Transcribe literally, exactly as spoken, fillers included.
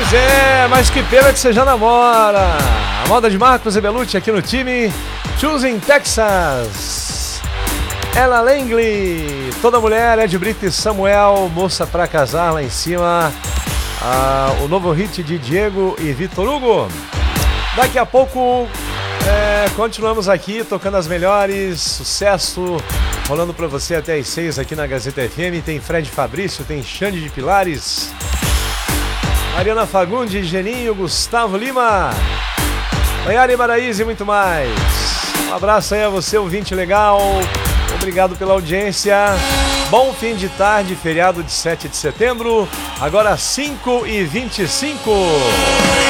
Pois é, mas que pena que você já namora. A moda de Marcos e Belucci aqui no time. Choosing Texas. Ella Langley. Toda mulher, Ed Brito e Samuel. Moça pra casar lá em cima. Ah, o novo hit de Diego e Vitor Hugo. Daqui a pouco é, continuamos aqui tocando as melhores. Sucesso rolando pra você até as seis aqui na Gazeta F M. Tem Fred Fabrício, tem Xande de Pilares, Mariana Fagundes, Geninho, Gustavo Lima, Maiara Baraíza e muito mais. Um abraço aí a você, ouvinte legal. Obrigado pela audiência. Bom fim de tarde, feriado de sete de setembro. Agora cinco e vinte e cinco.